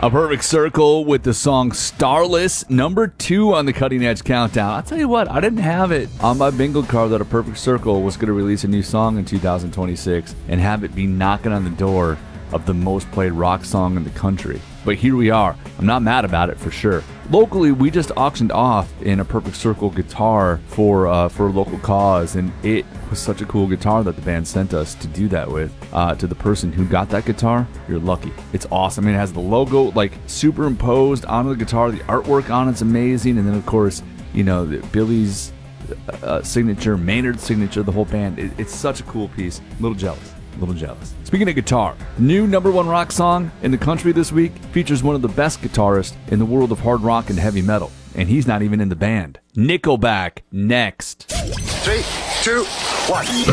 A Perfect Circle with the song Starless, number 2 on the Cutting Edge Countdown. I'll tell you what, I didn't have it on my bingo card that A Perfect Circle was going to release a new song in 2026 and have it be knocking on the door of the most played rock song in the country. But here we are. I'm not mad about it for sure. Locally, we just auctioned off in A Perfect Circle guitar for a local cause, and it was such a cool guitar that the band sent us to do that with. To the person who got that guitar, you're lucky. It's awesome. I mean, it has the logo like superimposed onto the guitar. The artwork on it's amazing, and then of course, you know, Billy's signature, Maynard's signature, the whole band. It's such a cool piece. A little jealous. Speaking of guitar, new number 1 rock song in the country this week features one of the best guitarists in the world of hard rock and heavy metal, and he's not even in the band. Nickelback next. 3, 2, 1.